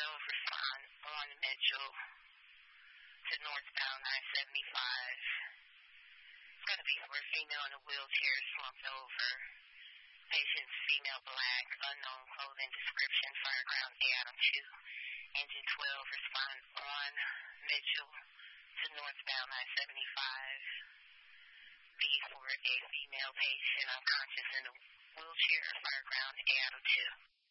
respond on Mitchell to northbound 975. It's going to be for a female in a wheelchair slumped over. Patient's female black, unknown clothing description, Fireground Adam 2. Engine 12, respond on Mitchell to northbound 975. B for a female patient unconscious in a wheelchair, Fireground Adam 2.